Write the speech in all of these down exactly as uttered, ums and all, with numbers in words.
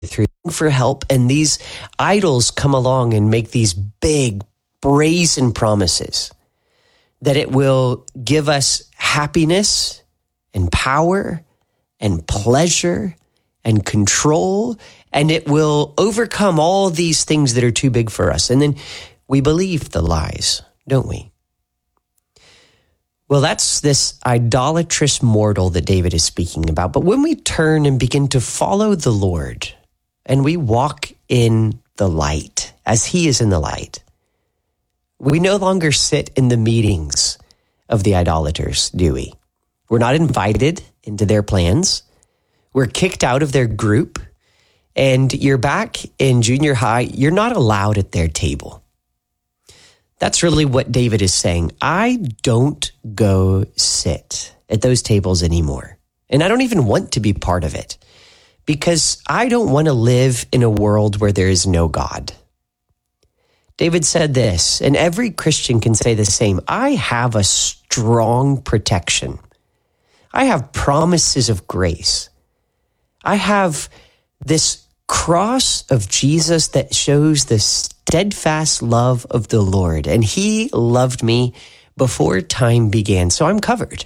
through for help, and these idols come along and make these big, brazen promises that it will give us happiness and power and pleasure and control, and it will overcome all these things that are too big for us. And then we believe the lies, don't we? Well, that's this idolatrous mortal that David is speaking about. But when we turn and begin to follow the Lord and we walk in the light as he is in the light, we no longer sit in the meetings of the idolaters, do we? We're not invited into their plans. We're kicked out of their group. And you're back in junior high. You're not allowed at their table. That's really what David is saying. I don't go sit at those tables anymore. And I don't even want to be part of it because I don't want to live in a world where there is no God. David said this, and every Christian can say the same. I have a strong protection. I have promises of grace. I have this cross of Jesus that shows the steadfast love of the Lord. And he loved me before time began. So I'm covered.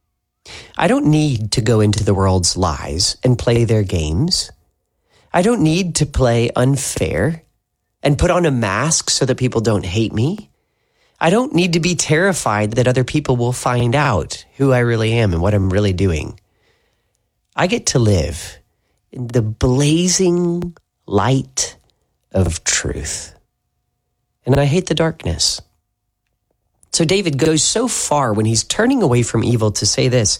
I don't need to go into the world's lies and play their games. I don't need to play unfair and put on a mask so that people don't hate me. I don't need to be terrified that other people will find out who I really am and what I'm really doing. I get to live in the blazing light of truth. And I hate the darkness. So David goes so far when he's turning away from evil to say this,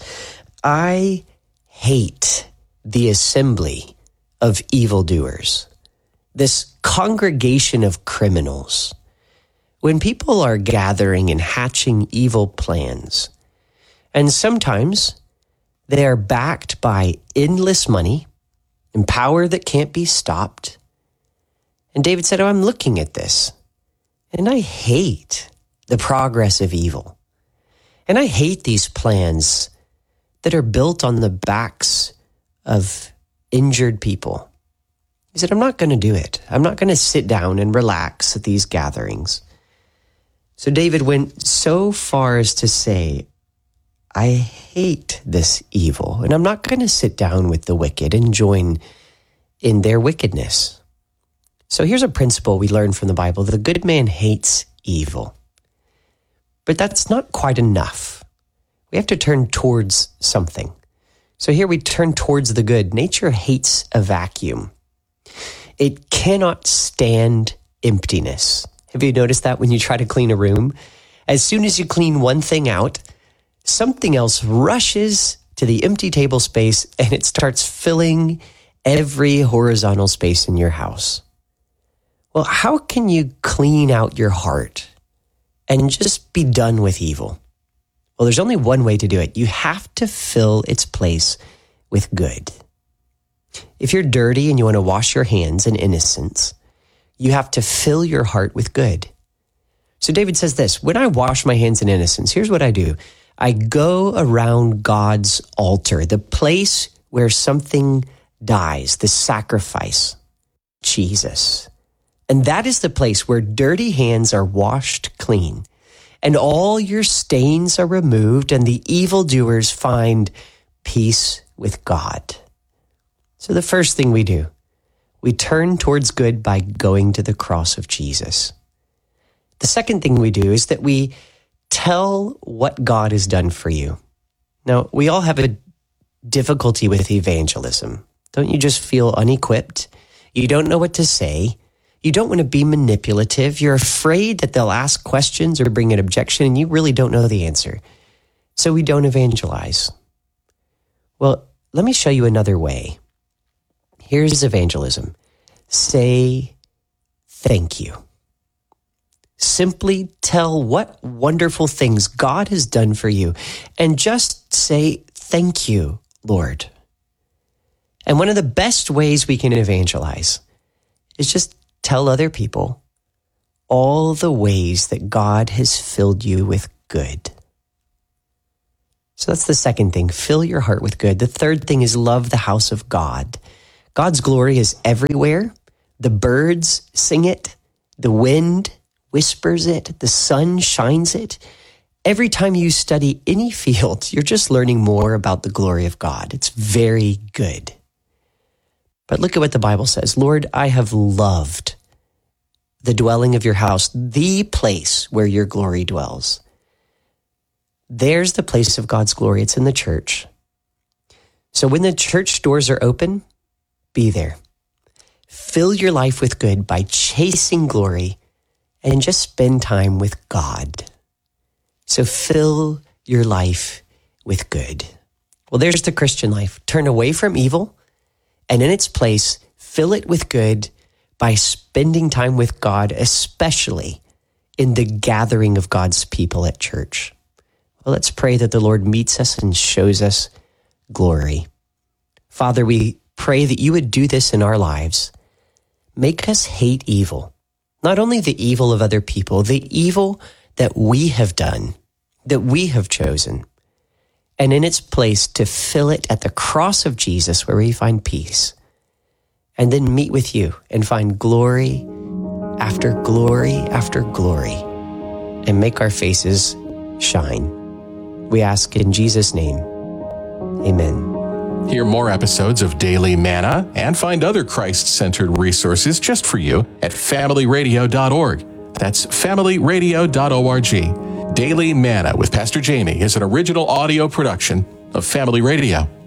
I hate the assembly of evildoers, this congregation of criminals. When people are gathering and hatching evil plans, and sometimes they are backed by endless money and power that can't be stopped. And David said, oh, I'm looking at this, and I hate the progress of evil. And I hate these plans that are built on the backs of injured people. He said, I'm not going to do it. I'm not going to sit down and relax at these gatherings. So David went so far as to say, I hate this evil, and I'm not going to sit down with the wicked and join in their wickedness. So here's a principle we learn from the Bible. The good man hates evil. But that's not quite enough. We have to turn towards something. So here we turn towards the good. Nature hates a vacuum. It cannot stand emptiness. Have you noticed that when you try to clean a room? As soon as you clean one thing out, something else rushes to the empty table space and it starts filling every horizontal space in your house. Well, how can you clean out your heart and just be done with evil? Well, there's only one way to do it. You have to fill its place with good. If you're dirty and you want to wash your hands in innocence, you have to fill your heart with good. So David says this, when I wash my hands in innocence, here's what I do. I go around God's altar, the place where something dies, the sacrifice, Jesus. And that is the place where dirty hands are washed clean, and all your stains are removed, and the evildoers find peace with God. So the first thing we do, we turn towards good by going to the cross of Jesus. The second thing we do is that we tell what God has done for you. Now, we all have a difficulty with evangelism. Don't you just feel unequipped? You don't know what to say. You don't want to be manipulative. You're afraid that they'll ask questions or bring an objection, and you really don't know the answer. So we don't evangelize. Well, let me show you another way. Here's evangelism. Say thank you. Simply tell what wonderful things God has done for you, and just say thank you, Lord. And one of the best ways we can evangelize is just tell other people all the ways that God has filled you with good. So that's the second thing. Fill your heart with good. The third thing is love the house of God. God's glory is everywhere. The birds sing it. The wind whispers it. The sun shines it. Every time you study any field, you're just learning more about the glory of God. It's very good. But look at what the Bible says. Lord, I have loved the dwelling of your house, the place where your glory dwells. There's the place of God's glory. It's in the church. So when the church doors are open, be there. Fill your life with good by chasing glory and just spend time with God. So fill your life with good. Well, there's the Christian life. Turn away from evil, and in its place, fill it with good by spending time with God, especially in the gathering of God's people at church. Well, let's pray that the Lord meets us and shows us glory. Father, we pray that you would do this in our lives. Make us hate evil, not only the evil of other people, the evil that we have done, that we have chosen, and in its place to fill it at the cross of Jesus where we find peace, and then meet with you and find glory after glory after glory, and make our faces shine. We ask in Jesus' name, amen. Hear more episodes of Daily Manna and find other Christ-centered resources just for you at family radio dot org. That's family radio dot org. Daily Manna with Pastor Jamie is an original audio production of Family Radio.